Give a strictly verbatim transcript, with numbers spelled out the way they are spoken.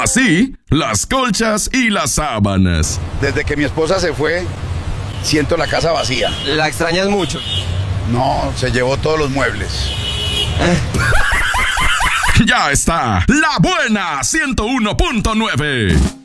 Así, las colchas y las sábanas. Desde que mi esposa se fue, siento la casa vacía. ¿La extrañas mucho? No, se llevó todos los muebles. Ya está, La Buena ciento uno punto nueve.